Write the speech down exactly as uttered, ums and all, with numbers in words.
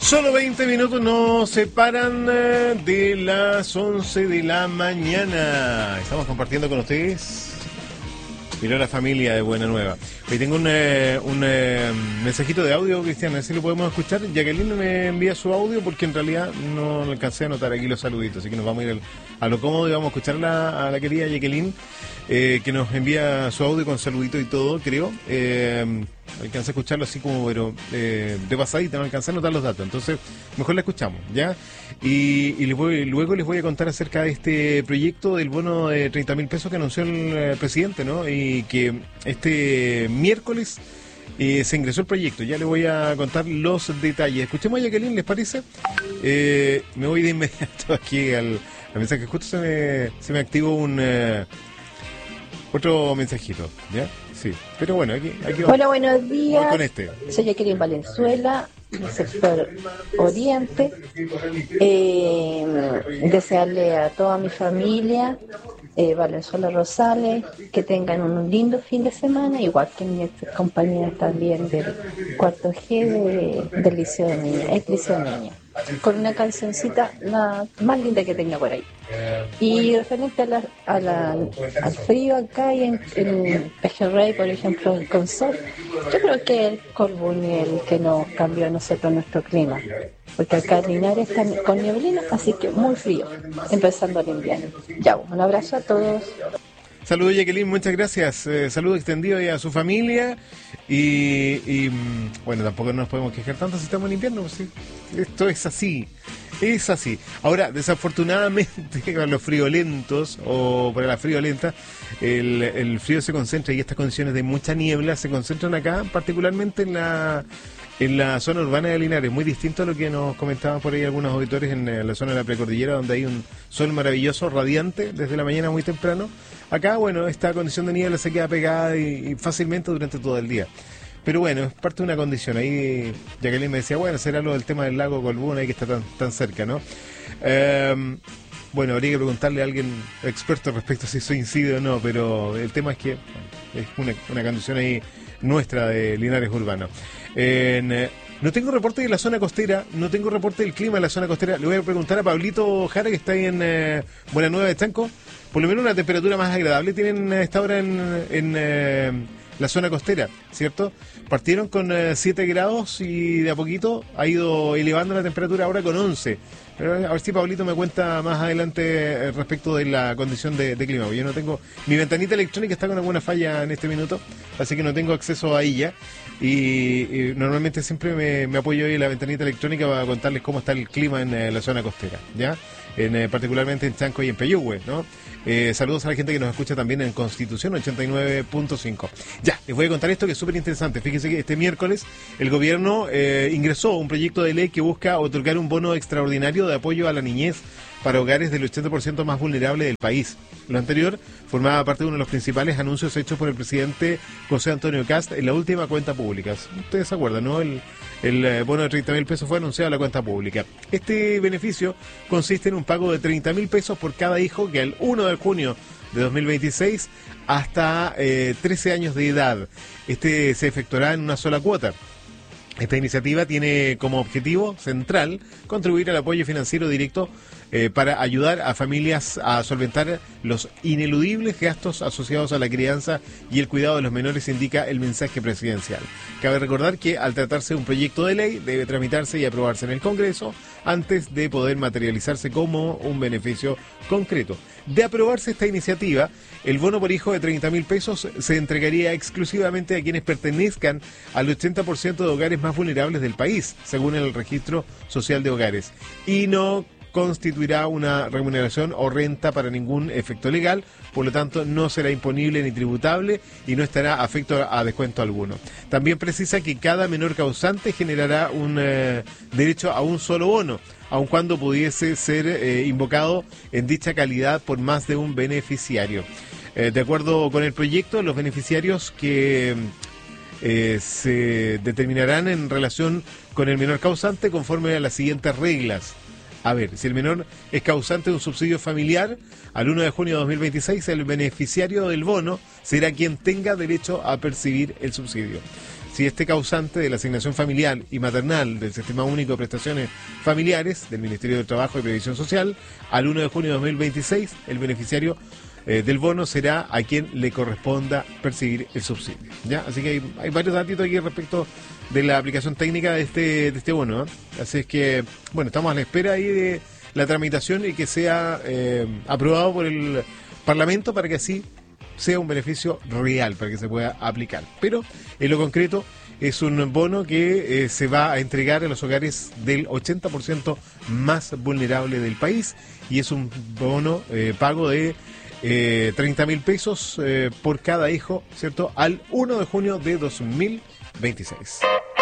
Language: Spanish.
Solo veinte minutos nos separan de las once de la mañana. Estamos compartiendo con ustedes Miró la familia de Buena Nueva. Hoy tengo un, eh, un eh, mensajito de audio, Cristian, a ver si lo podemos escuchar. Jacqueline me envía su audio porque en realidad no alcancé a anotar aquí los saluditos, así que nos vamos a ir a lo cómodo y vamos a escuchar a la, a la querida Jacqueline, eh, que nos envía su audio con saluditos y todo, creo. Eh, alcancé a escucharlo así como, pero eh, de pasadita, no alcancé a anotar los datos, entonces mejor la escuchamos, ¿ya? Y, y les voy, luego les voy a contar acerca de este proyecto del bono de treinta mil pesos que anunció el eh, presidente, ¿no? Y que este miércoles eh, se ingresó el proyecto. Ya les voy a contar los detalles. Escuchemos a Jacqueline, ¿les parece? Eh, me voy de inmediato aquí al, al mensaje. Justo se me, se me activó un eh, otro mensajito, ¿ya? Sí, pero bueno, aquí, aquí vamos. Hola, buenos días. Con este. Soy Jacqueline Valenzuela, del sector Oriente. Eh, desearle a toda mi familia, eh, Valenzuela Rosales, que tengan un lindo fin de semana, igual que mis ex compañeras también del cuarto G de, del Liceo de Niña, ex Liceo de Niña, con una cancioncita la más linda que tenga por ahí. Y referente a la, a la, al frío acá y en, en Pejerrey, por ejemplo, con sol, yo creo que el Corbún es el que nos cambió a nosotros nuestro clima, porque acá en Linares está con nieblina, así que muy frío, empezando el invierno. Ya, un abrazo a todos. Saludos, Jacqueline, muchas gracias. Eh, saludo extendido a su familia. Y, y bueno, tampoco nos podemos quejar tanto si estamos en invierno. Pues, sí. Esto es así, es así. Ahora, desafortunadamente, para los friolentos o para la friolenta, el, el frío se concentra y estas condiciones de mucha niebla se concentran acá, particularmente en la en la zona urbana de Linares, muy distinto a lo que nos comentaban por ahí algunos auditores en la zona de la precordillera, donde hay un sol maravilloso, radiante, desde la mañana muy temprano. Acá, bueno, esta condición de niebla se queda pegada y, y fácilmente durante todo el día. Pero bueno, es parte de una condición. Ahí Jacqueline me decía, bueno, será lo del tema del lago Colbún, ahí que está tan, tan cerca, ¿no? Eh, bueno, habría que preguntarle a alguien experto respecto a si eso incide o no, pero el tema es que es una, una condición ahí nuestra de Linares urbano. Eh, no tengo reporte de la zona costera, no tengo reporte del clima de la zona costera. Le voy a preguntar a Pablito Jara, que está ahí en eh, Buena Nueva de Chanco. Por lo menos una temperatura más agradable tienen a esta hora en, en eh, la zona costera, ¿cierto? Partieron con eh, siete grados y de a poquito ha ido elevando la temperatura ahora con once. Pero a ver si Pablito me cuenta más adelante eh, respecto de la condición de, de clima. Yo no tengo, mi ventanita electrónica está con alguna falla en este minuto, así que no tengo acceso a ella. Y, y normalmente siempre me, me apoyo ahí en la ventanita electrónica para contarles cómo está el clima en eh, la zona costera, ¿ya? En, eh, particularmente en Chanco y en Peyúgue, ¿no? Eh, saludos a la gente que nos escucha también en Constitución ochenta y nueve punto cinco. Ya, les voy a contar esto que es súper interesante. Fíjense que este miércoles el gobierno eh, ingresó un proyecto de ley que busca otorgar un bono extraordinario de apoyo a la niñez para hogares del ochenta por ciento más vulnerable del país. Lo anterior formaba parte de uno de los principales anuncios hechos por el presidente José Antonio Kast en la última cuenta pública. Ustedes se acuerdan, ¿no? El, el bono de treinta mil pesos fue anunciado en la cuenta pública. Este beneficio consiste en un pago de treinta mil pesos por cada hijo que al primero de junio de dos mil veintiséis hasta eh, trece años de edad. Este se efectuará en una sola cuota. Esta iniciativa tiene como objetivo central contribuir al apoyo financiero directo eh, para ayudar a familias a solventar los ineludibles gastos asociados a la crianza y el cuidado de los menores, indica el mensaje presidencial. Cabe recordar que al tratarse de un proyecto de ley debe tramitarse y aprobarse en el Congreso antes de poder materializarse como un beneficio concreto. De aprobarse esta iniciativa, el bono por hijo de treinta mil pesos se entregaría exclusivamente a quienes pertenezcan al ochenta por ciento de hogares más vulnerables del país, según el Registro Social de Hogares, y no constituirá una remuneración o renta para ningún efecto legal, por lo tanto no será imponible ni tributable y no estará afecto a descuento alguno. También precisa que cada menor causante generará un eh, derecho a un solo bono, aun cuando pudiese ser eh, invocado en dicha calidad por más de un beneficiario. Eh, de acuerdo con el proyecto, los beneficiarios que eh, se determinarán en relación con el menor causante conforme a las siguientes reglas. A ver, si el menor es causante de un subsidio familiar, al primero de junio de dos mil veintiséis el beneficiario del bono será quien tenga derecho a percibir el subsidio. si este causante de la asignación familiar y maternal del Sistema Único de Prestaciones Familiares del Ministerio de Trabajo y Previsión Social, al uno de junio de dos mil veintiséis, el beneficiario eh, del bono será a quien le corresponda percibir el subsidio. ¿Ya? Así que hay, hay varios datos aquí respecto de la aplicación técnica de este, de este bono, ¿eh? Así es que, bueno, estamos a la espera ahí de la tramitación y que sea eh, aprobado por el Parlamento para que así sea un beneficio real, para que se pueda aplicar. Pero en lo concreto es un bono que eh, se va a entregar a los hogares del ochenta por ciento más vulnerable del país, y es un bono eh, pago de eh, treinta mil pesos eh, por cada hijo, ¿cierto? Al uno de junio de dos mil veintiséis.